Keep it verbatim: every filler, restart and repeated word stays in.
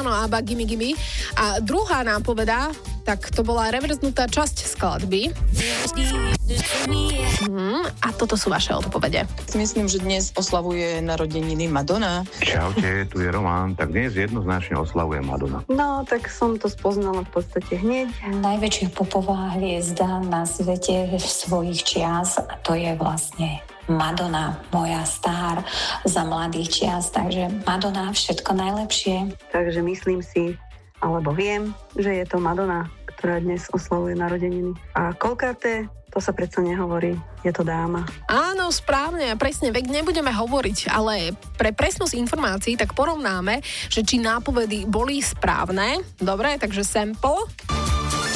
áno, ABBA, Gimme Gimme. A druhá nápovedá, tak to bola reverznutá časť skladby. Hmm, a toto sú vaše odpovede. Myslím, že dnes oslavuje narodeniny Madonna. Čaute, tu je Roman. Tak dnes jednoznačne oslavuje Madonna. No, tak som to spoznala v podstate hneď. Najväčšia popová hviezda na svete svojich čias, a to je vlastne Madonna, moja star za mladých čias. Takže Madonna, všetko najlepšie. Takže myslím si, alebo viem, že je to Madonna, ktorá dnes oslavuje narodeniny. A koľkáte, to sa predsa nehovorí, je to dáma. Áno, správne, presne, vek nebudeme hovoriť, ale pre presnosť informácií tak porovnáme, že či nápovedy boli správne. Dobre, takže sample.